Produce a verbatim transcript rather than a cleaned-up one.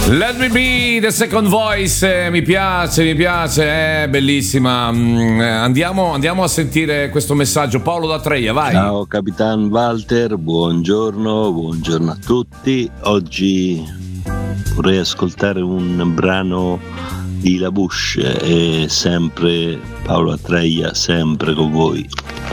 Let me be the second voice, eh, mi piace, mi piace, è bellissima. Mm, eh, andiamo, andiamo a sentire questo messaggio. Paolo da Treia, vai. Ciao Capitan Walter, buongiorno, buongiorno a tutti. Oggi vorrei ascoltare un brano di La Bush e sempre Paolo Atreia, sempre con voi.